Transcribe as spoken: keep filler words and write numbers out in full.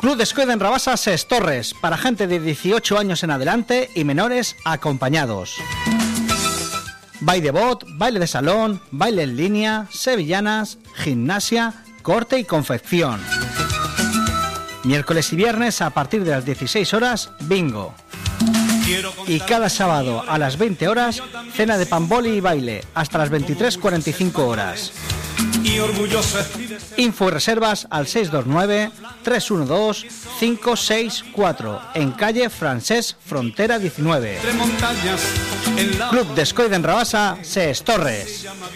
Club de Escoida en Rabasa, Ses Torres, para gente de dieciocho años en adelante y menores acompañados. Baile de bot, baile de salón, baile en línea, sevillanas, gimnasia, corte y confección. Miércoles y viernes a partir de las dieciséis horas, bingo. Y cada sábado a las veinte horas, cena de pamboli y baile, hasta las veintitrés cuarenta y cinco horas. Info y reservas al seis dos nueve, tres uno dos, cinco seis cuatro, en calle Francés Frontera diecinueve. Club de Escoida en Rabasa, Ses Torres.